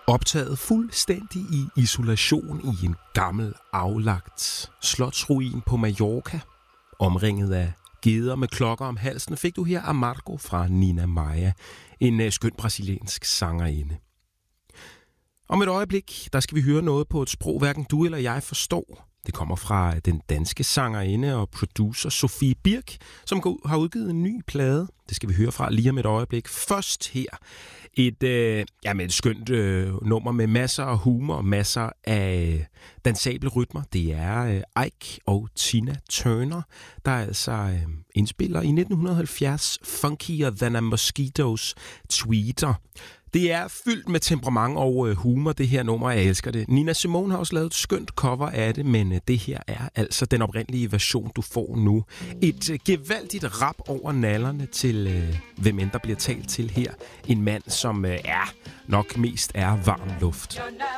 Optaget fuldstændig i isolation i en gammel, aflagt slotsruin på Mallorca. Omringet af geder med klokker om halsen, fik du her Amargo fra Nina Maia, en skøn brasiliansk sangerinde. Om et øjeblik, der skal vi høre noget på et sprog, hverken du eller jeg forstår. Det kommer fra den danske sangerinde og producer Sofie Birk, som har udgivet en ny plade. Det skal vi høre fra lige om et øjeblik. Først her et skønt nummer med masser af humor og masser af dansable rytmer. Det er Ike og Tina Turner, der altså indspiller i 1970 Funkier Than a Mosquito's Tweeter. Det er fyldt med temperament og humor, det her nummer. Jeg elsker det. Nina Simone har også lavet et skønt cover af det, men det her er altså den oprindelige version, du får nu. Et gevaldigt rap over nallerne til, hvem end der bliver talt til her. En mand, som nok mest er varm luft.